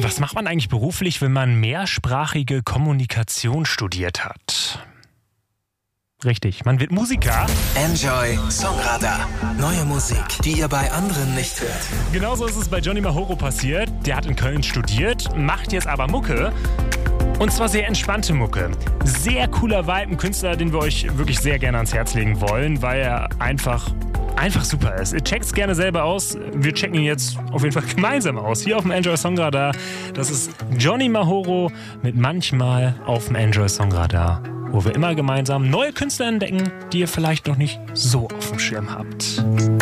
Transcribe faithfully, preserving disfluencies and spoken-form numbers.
Was macht man eigentlich beruflich, wenn man mehrsprachige Kommunikation studiert hat? Richtig, man wird Musiker. Enjoy Songradar. Neue Musik, die ihr bei anderen nicht hört. Genauso ist es bei Johnny Mahoro passiert. Der hat in Köln studiert, macht jetzt aber Mucke. Und zwar sehr entspannte Mucke. Sehr cooler Vibe, ein Künstler, den wir euch wirklich sehr gerne ans Herz legen wollen, weil er einfach, einfach super ist. Ihr checkt's gerne selber aus. Wir checken ihn jetzt auf jeden Fall gemeinsam aus. Hier auf dem Enjoy Songradar. Das ist Johnny Mahoro mit Manchmal auf dem Enjoy Songradar, wo wir immer gemeinsam neue Künstler entdecken, die ihr vielleicht noch nicht so auf dem Schirm habt.